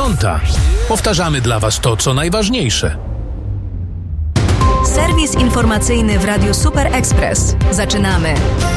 9. Powtarzamy dla Was to, co najważniejsze. Serwis informacyjny w Radiu Super Express. Zaczynamy.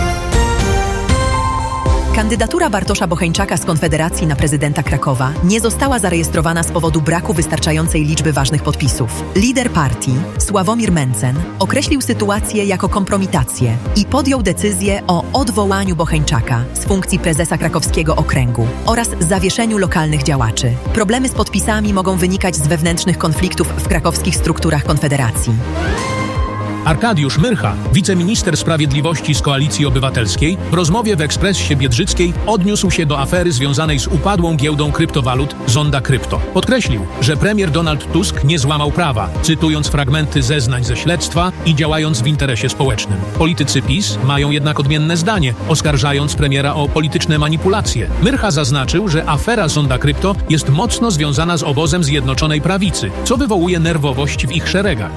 Kandydatura Bartosza Bocheńczaka z Konfederacji na prezydenta Krakowa nie została zarejestrowana z powodu braku wystarczającej liczby ważnych podpisów. Lider partii, Sławomir Mencen, określił sytuację jako kompromitację i podjął decyzję o odwołaniu Bocheńczaka z funkcji prezesa krakowskiego okręgu oraz zawieszeniu lokalnych działaczy. Problemy z podpisami mogą wynikać z wewnętrznych konfliktów w krakowskich strukturach Konfederacji. Arkadiusz Myrcha, wiceminister sprawiedliwości z Koalicji Obywatelskiej, w rozmowie w Ekspresie Biedrzyckiej odniósł się do afery związanej z upadłą giełdą kryptowalut Zonda Krypto. Podkreślił, że premier Donald Tusk nie złamał prawa, cytując fragmenty zeznań ze śledztwa i działając w interesie społecznym. Politycy PiS mają jednak odmienne zdanie, oskarżając premiera o polityczne manipulacje. Myrcha zaznaczył, że afera Zonda Krypto jest mocno związana z obozem Zjednoczonej Prawicy, co wywołuje nerwowość w ich szeregach.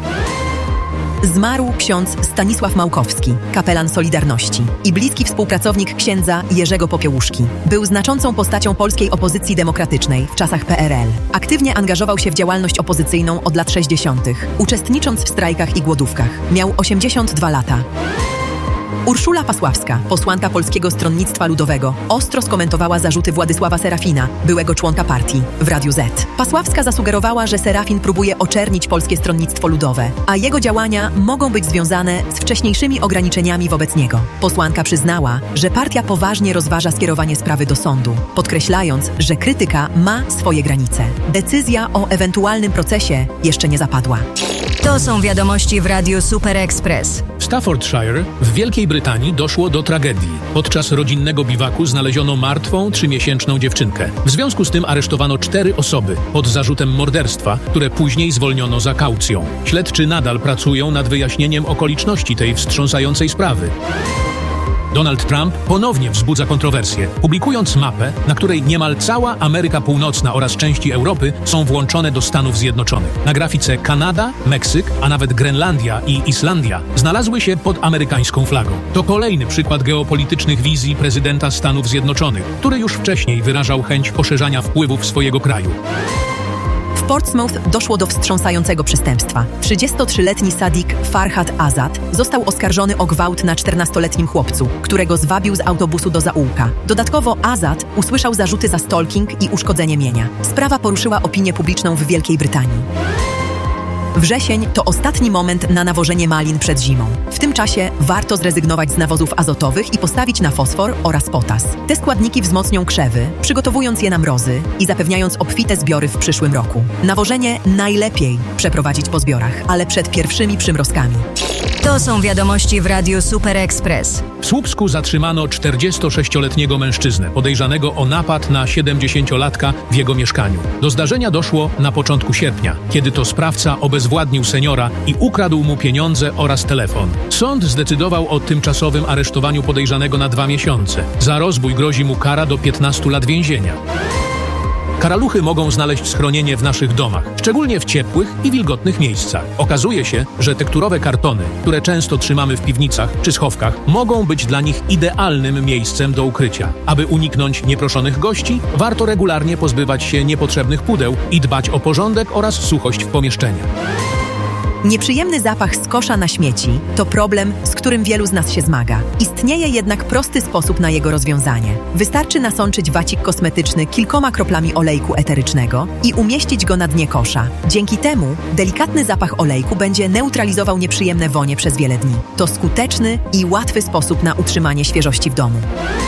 Zmarł ksiądz Stanisław Małkowski, kapelan Solidarności i bliski współpracownik księdza Jerzego Popiełuszki. Był znaczącą postacią polskiej opozycji demokratycznej w czasach PRL. Aktywnie angażował się w działalność opozycyjną od lat 60., uczestnicząc w strajkach i głodówkach. Miał 82 lata. Urszula Pasławska, posłanka Polskiego Stronnictwa Ludowego, ostro skomentowała zarzuty Władysława Serafina, byłego członka partii, w Radiu Z. Pasławska zasugerowała, że Serafin próbuje oczernić Polskie Stronnictwo Ludowe, a jego działania mogą być związane z wcześniejszymi ograniczeniami wobec niego. Posłanka przyznała, że partia poważnie rozważa skierowanie sprawy do sądu, podkreślając, że krytyka ma swoje granice. Decyzja o ewentualnym procesie jeszcze nie zapadła. To są wiadomości w Radiu Super Express. W Staffordshire w Wielkiej Brytanii doszło do tragedii. Podczas rodzinnego biwaku znaleziono martwą 3-miesięczną dziewczynkę. W związku z tym aresztowano 4 osoby pod zarzutem morderstwa, które później zwolniono za kaucją. Śledczy nadal pracują nad wyjaśnieniem okoliczności tej wstrząsającej sprawy. Donald Trump ponownie wzbudza kontrowersje, publikując mapę, na której niemal cała Ameryka Północna oraz części Europy są włączone do Stanów Zjednoczonych. Na grafice Kanada, Meksyk, a nawet Grenlandia i Islandia znalazły się pod amerykańską flagą. To kolejny przykład geopolitycznych wizji prezydenta Stanów Zjednoczonych, który już wcześniej wyrażał chęć poszerzania wpływów swojego kraju. W Portsmouth doszło do wstrząsającego przestępstwa. 33-letni Sadiq Farhad Azad został oskarżony o gwałt na 14-letnim chłopcu, którego zwabił z autobusu do zaułka. Dodatkowo Azad usłyszał zarzuty za stalking i uszkodzenie mienia. Sprawa poruszyła opinię publiczną w Wielkiej Brytanii. Wrzesień to ostatni moment na nawożenie malin przed zimą. W tym czasie warto zrezygnować z nawozów azotowych i postawić na fosfor oraz potas. Te składniki wzmocnią krzewy, przygotowując je na mrozy i zapewniając obfite zbiory w przyszłym roku. Nawożenie najlepiej przeprowadzić po zbiorach, ale przed pierwszymi przymrozkami. To są wiadomości w Radiu Super Express. W Słupsku zatrzymano 46-letniego mężczyznę podejrzanego o napad na 70-latka w jego mieszkaniu. Do zdarzenia doszło na początku sierpnia, kiedy to sprawca obezwładnił seniora i ukradł mu pieniądze oraz telefon. Sąd zdecydował o tymczasowym aresztowaniu podejrzanego na 2 miesiące. Za rozbój grozi mu kara do 15 lat więzienia. Karaluchy mogą znaleźć schronienie w naszych domach, szczególnie w ciepłych i wilgotnych miejscach. Okazuje się, że tekturowe kartony, które często trzymamy w piwnicach czy schowkach, mogą być dla nich idealnym miejscem do ukrycia. Aby uniknąć nieproszonych gości, warto regularnie pozbywać się niepotrzebnych pudeł i dbać o porządek oraz suchość w pomieszczeniach. Nieprzyjemny zapach z kosza na śmieci to problem, z którym wielu z nas się zmaga. Istnieje jednak prosty sposób na jego rozwiązanie. Wystarczy nasączyć wacik kosmetyczny kilkoma kroplami olejku eterycznego i umieścić go na dnie kosza. Dzięki temu delikatny zapach olejku będzie neutralizował nieprzyjemne wonie przez wiele dni. To skuteczny i łatwy sposób na utrzymanie świeżości w domu.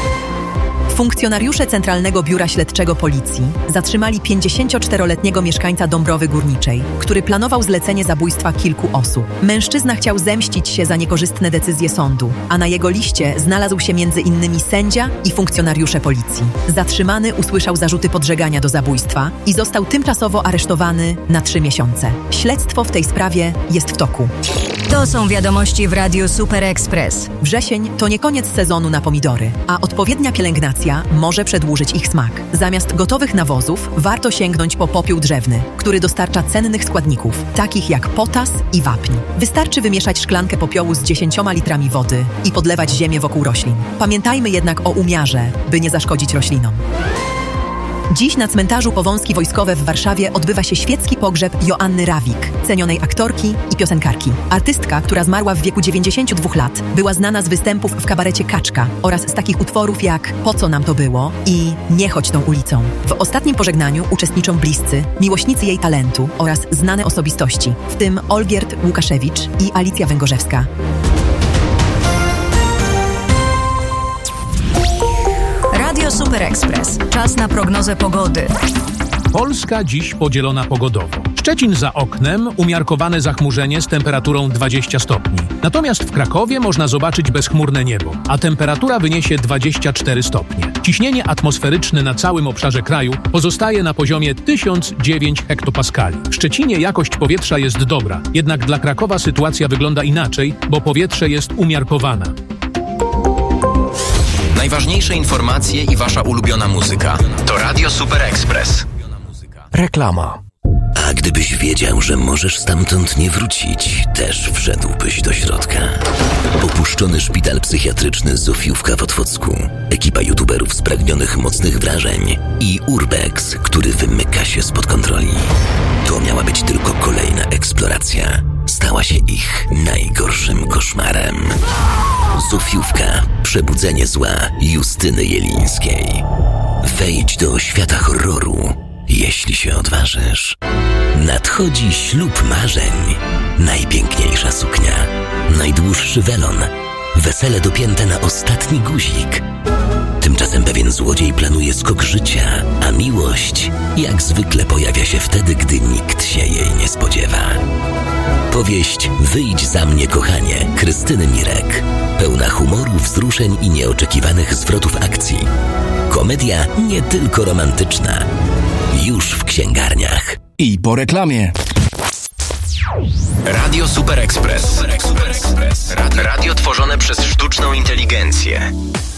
Funkcjonariusze Centralnego Biura Śledczego Policji zatrzymali 54-letniego mieszkańca Dąbrowy Górniczej, który planował zlecenie zabójstwa kilku osób. Mężczyzna chciał zemścić się za niekorzystne decyzje sądu, a na jego liście znalazł się m.in. sędzia i funkcjonariusze policji. Zatrzymany usłyszał zarzuty podżegania do zabójstwa i został tymczasowo aresztowany na 3 miesiące. Śledztwo w tej sprawie jest w toku. To są wiadomości w Radiu Super Express. Wrzesień to nie koniec sezonu na pomidory, a odpowiednia pielęgnacja może przedłużyć ich smak. Zamiast gotowych nawozów warto sięgnąć po popiół drzewny, który dostarcza cennych składników, takich jak potas i wapń. Wystarczy wymieszać szklankę popiołu z 10 litrami wody i podlewać ziemię wokół roślin. Pamiętajmy jednak o umiarze, by nie zaszkodzić roślinom. Dziś na cmentarzu Powązki Wojskowe w Warszawie odbywa się świecki pogrzeb Joanny Rawik, cenionej aktorki i piosenkarki. Artystka, która zmarła w wieku 92 lat, była znana z występów w kabarecie Kaczka oraz z takich utworów jak Po co nam to było i Nie chodź tą ulicą. W ostatnim pożegnaniu uczestniczą bliscy, miłośnicy jej talentu oraz znane osobistości, w tym Olgierd Łukaszewicz i Alicja Węgorzewska. Radio Super Express. Czas na prognozę pogody. Polska dziś podzielona pogodowo. Szczecin za oknem, umiarkowane zachmurzenie z temperaturą 20 stopni. Natomiast w Krakowie można zobaczyć bezchmurne niebo, a temperatura wyniesie 24 stopnie. Ciśnienie atmosferyczne na całym obszarze kraju pozostaje na poziomie 1009 hektopaskali. W Szczecinie jakość powietrza jest dobra, jednak dla Krakowa sytuacja wygląda inaczej, bo powietrze jest umiarkowane. Najważniejsze informacje i wasza ulubiona muzyka. To Radio Super Express. Reklama. A gdybyś wiedział, że możesz stamtąd nie wrócić, też wszedłbyś do środka. Opuszczony szpital psychiatryczny Zofiówka w Otwocku, ekipa youtuberów spragnionych mocnych wrażeń i Urbex, który wymyka się spod kontroli. To miała być tylko kolejna eksploracja. Stała się ich najgorszym koszmarem. Zofiówka. Przebudzenie zła Justyny Jelińskiej. Wejdź do świata horroru, jeśli się odważysz. Nadchodzi ślub marzeń. Najpiękniejsza suknia, najdłuższy welon, wesele dopięte na ostatni guzik. Tymczasem pewien złodziej planuje skok życia, a miłość jak zwykle pojawia się wtedy, gdy nikt się jej nie spodziewa. Powieść Wyjdź za mnie, kochanie, Krystyny Mirek. Pełna humoru, wzruszeń i nieoczekiwanych zwrotów akcji. Komedia nie tylko romantyczna. Już w księgarniach. I po reklamie. Radio Super Express. Radio tworzone przez sztuczną inteligencję.